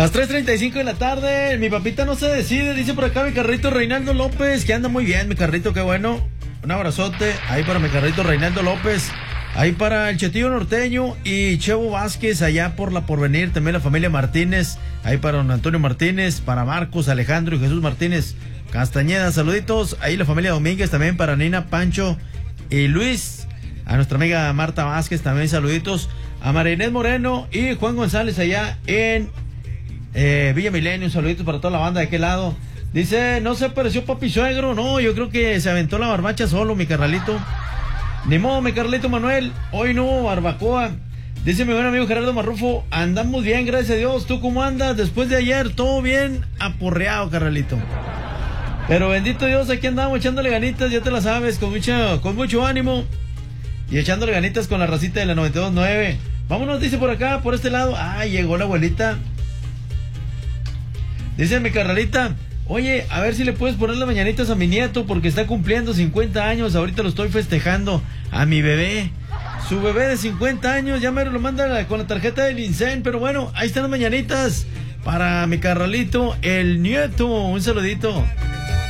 Las 3:35 de la tarde, mi papita no se decide, dice por acá mi carrito Reinaldo López, que anda muy bien, mi carrito, qué bueno. Un abrazote ahí para mi carrito Reinaldo López, ahí para el Chetillo Norteño y Chevo Vázquez, allá por la Porvenir, también la familia Martínez, ahí para don Antonio Martínez, para Marcos, Alejandro y Jesús Martínez Castañeda, saluditos, ahí la familia Domínguez, también para Nina, Pancho y Luis, a nuestra amiga Marta Vázquez, también saluditos, a Marinés Moreno y Juan González allá en Villa Milenio, un saludito para toda la banda de aquel lado. Dice, no se apareció papi suegro, no, yo creo que se aventó la barbacha solo, mi carnalito. Ni modo, mi Carlito Manuel, hoy no hubo barbacoa. Dice mi buen amigo Gerardo Marrufo, andamos bien, gracias a Dios. ¿Tú cómo andas? Después de ayer, todo bien aporreado, carnalito. Pero bendito Dios, aquí andamos echándole ganitas, ya te la sabes, con mucho ánimo. Y echándole ganitas con la racita de la 92.9. Vámonos, dice por acá, por este lado. Ah, llegó la abuelita. Dice mi carnalita, oye, a ver si le puedes poner las mañanitas a mi nieto porque está cumpliendo 50 años. Ahorita lo estoy festejando a mi bebé. Su bebé de 50 años, ya me lo manda con la tarjeta del INSEN. Pero bueno, ahí están las mañanitas para mi carnalito, el nieto. Un saludito.